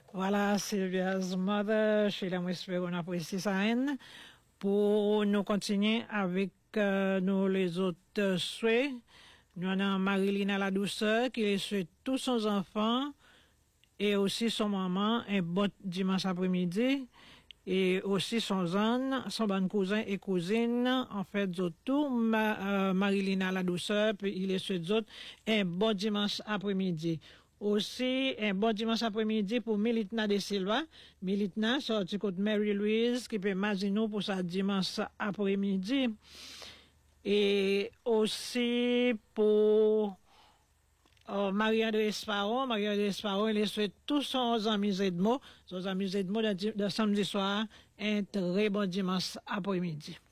Voilà, Sylvia's Mother, Sheila Mwesper, on apprécie ça, pour nous continuer avec nous les autres souhaits. Nous avons Marilyn la douceur qui les souhaite tous son enfants et aussi son maman un bon dimanche après-midi et aussi son bon cousin et cousine, en fait, tout, Marilyn la douceur, puis il les souhaite autres un bon dimanche après-midi. Aussi, un bon dimanche après-midi pour Militna de Silva. Militna, sorti côté Mary-Louise, qui peut imaginer pour sa dimanche après-midi. Et aussi pour Marie-André Esparon. Marie-André Esparon, il souhaite tous son amis Edmo. Son amis Edmo de samedi soir, un très bon dimanche après-midi.